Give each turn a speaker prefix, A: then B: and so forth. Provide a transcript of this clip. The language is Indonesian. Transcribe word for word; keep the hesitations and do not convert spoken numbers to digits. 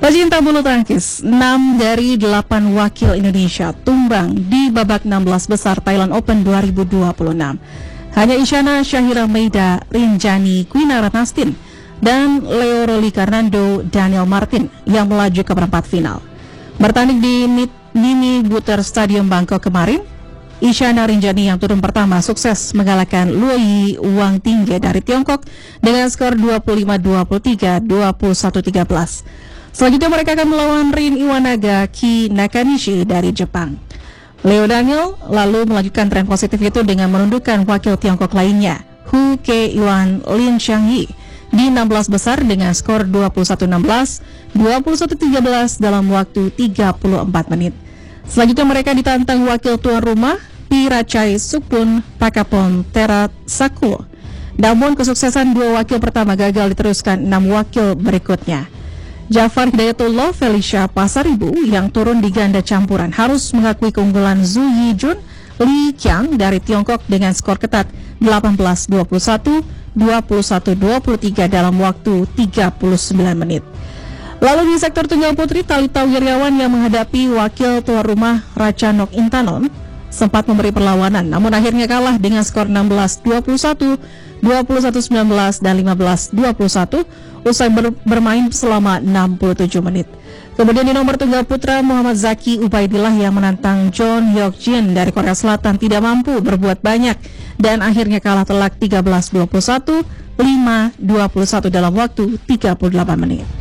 A: Pecinta bulu tangkis, enam dari delapan wakil Indonesia tumbang di babak enam belas besar Thailand Open dua ribu dua puluh enam. Hanya Isyana Syahira Meida, Rinjani Kwinaranastin, dan Leo Roli Karnando Daniel Martin yang melaju ke perempat final. Bertanding di Mini Butter Stadium Bangkok kemarin, Isyana Rinjani yang turun pertama sukses mengalahkan Luoyi Wang Tingge dari Tiongkok dengan skor dua puluh lima dua puluh tiga, dua puluh satu tiga belas. Selanjutnya mereka akan melawan Rin Iwanaga Ki Nakanishi dari Jepang. Leo Daniel lalu melanjutkan tren positif itu dengan menundukkan wakil Tiongkok lainnya, Hu Ke Yuan Lin Xiangyi, di enam belas besar dengan skor dua puluh satu enam belas, dua puluh satu tiga belas dalam waktu tiga puluh empat menit. Selanjutnya mereka ditantang wakil tuan rumah, Pirachai Supun Pakapon Terasaku. Namun kesuksesan dua wakil pertama gagal diteruskan enam wakil berikutnya. Jafar Hidayatullah Felicia Pasaribu yang turun di ganda campuran harus mengakui keunggulan Zhu Yijun Li Qiang dari Tiongkok dengan skor ketat delapan belas dua puluh satu, dua puluh satu dua puluh tiga dalam waktu tiga puluh sembilan menit. Lalu di sektor tunggal putri, Thalita Wirawan yang menghadapi wakil tuan rumah Ratchanok Intanon sempat memberi perlawanan, namun akhirnya kalah dengan skor enam belas dua puluh satu, dua puluh satu sembilan belas, dan lima belas dua puluh satu usai ber bermain selama enam puluh tujuh menit. Kemudian di nomor tunggal putra, Muhammad Zaki Ubaidillah yang menantang John Hyuk Jin dari Korea Selatan tidak mampu berbuat banyak dan akhirnya kalah telak tiga belas dua puluh satu, lima dua puluh satu dalam waktu tiga puluh delapan menit.